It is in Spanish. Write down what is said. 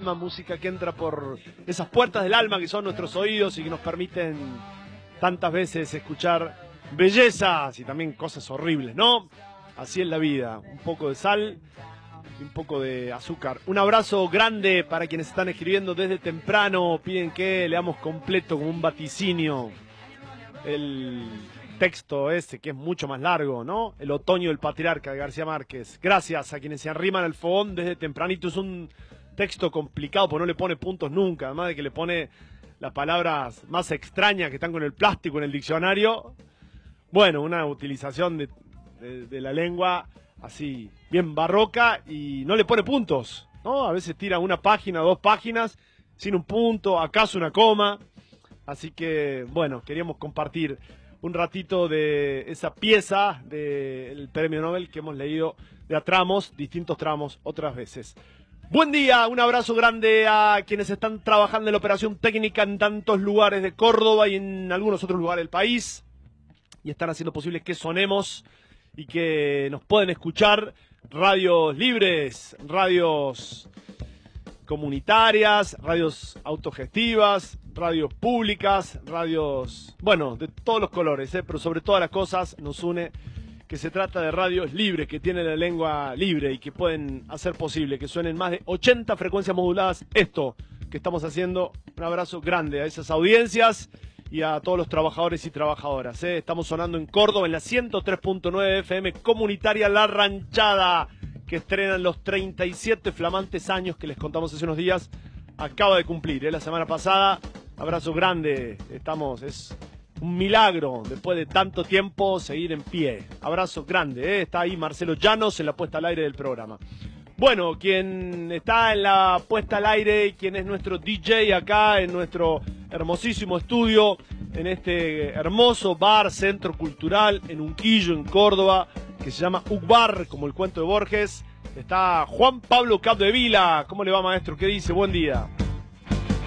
alma, música que entra por esas puertas del alma que son nuestros oídos y que nos permiten tantas veces escuchar bellezas y también cosas horribles, ¿no? Así es la vida, un poco de sal y un poco de azúcar. Un abrazo grande para quienes están escribiendo desde temprano, piden que leamos completo como un vaticinio el texto ese que es mucho más largo, ¿no? El otoño del patriarca de García Márquez. Gracias a quienes se arriman al fogón desde tempranito. Es un texto complicado porque no le pone puntos nunca, además de que le pone las palabras más extrañas que están con el plástico en el diccionario. Bueno, una utilización de la lengua así bien barroca y no le pone puntos, ¿no? A veces tira una página, 2 páginas sin un punto, acaso una coma. Así que, bueno, queríamos compartir un ratito de esa pieza del premio Nobel que hemos leído de a tramos, distintos tramos, otras veces. Buen día, un abrazo grande a quienes están trabajando en la operación técnica en tantos lugares de Córdoba y en algunos otros lugares del país. Y están haciendo posible que sonemos y que nos pueden escuchar. Radios libres, radios comunitarias, radios autogestivas, radios públicas, radios, bueno, de todos los colores, pero sobre todas las cosas nos une que se trata de radios libres, que tienen la lengua libre y que pueden hacer posible que suenen más de 80 frecuencias moduladas. Esto que estamos haciendo, un abrazo grande a esas audiencias y a todos los trabajadores y trabajadoras. Estamos sonando en Córdoba en la 103.9 FM comunitaria La Ranchada, que estrenan los 37 flamantes años que les contamos hace unos días. Acaba de cumplir, la semana pasada. Abrazo grande, es un milagro después de tanto tiempo seguir en pie. Abrazo grande, está ahí Marcelo Llanos en la puesta al aire del programa. Bueno, quien está en la puesta al aire y quien es nuestro DJ acá en nuestro hermosísimo estudio, en este hermoso bar, centro cultural, en Unquillo, en Córdoba, que se llama Ugbar, como el cuento de Borges, está Juan Pablo Capdevila. ¿Cómo le va, maestro? ¿Qué dice? Buen día.